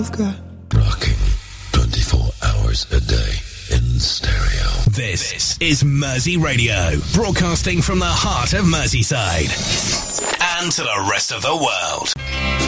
Rocking 24 hours a day in stereo. This is Mersey Radio, broadcasting from the heart of Merseyside and to the rest of the world.